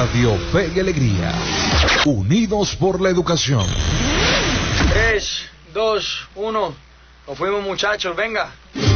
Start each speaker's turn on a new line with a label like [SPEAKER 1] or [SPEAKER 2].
[SPEAKER 1] Radio Fe y Alegría. Unidos por la educación.
[SPEAKER 2] 3, 2, 1. Nos fuimos, muchachos, venga.